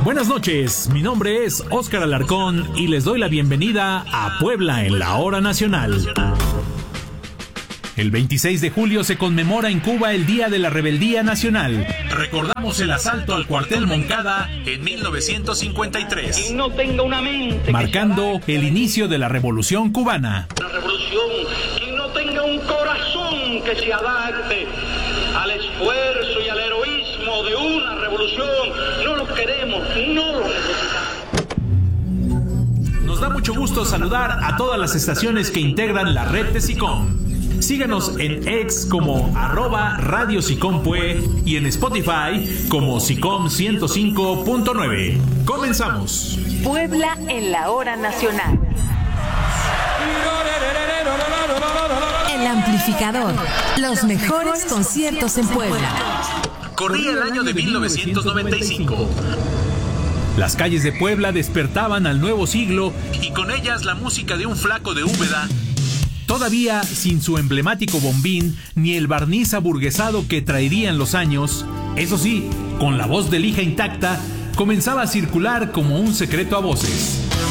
Buenas noches, mi nombre es Óscar Alarcón y les doy la bienvenida a Puebla en la Hora Nacional. El 26 de julio se conmemora en Cuba el Día de la Rebeldía Nacional. Recordamos el asalto al cuartel Moncada en 1953, marcando el inicio de la Revolución Cubana. Una revolución, quien no tenga un corazón que se adapte al esfuerzo y al heroísmo de una revolución, no lo queremos, no lo necesitamos. Nos da mucho gusto saludar a todas las estaciones que integran la red de SICOM. Síganos en X como @Radio SICOM-Pue y en Spotify como SICOM 105.9. Comenzamos. Puebla en la Hora Nacional. El amplificador. Los mejores conciertos en Puebla. Corría el año de 1995. Las calles de Puebla despertaban al nuevo siglo y con ellas la música de un flaco de Úbeda, todavía sin su emblemático bombín ni el barniz aburguesado que traerían los años. Eso sí, con la voz de lija intacta, comenzaba a circular como un secreto a voces.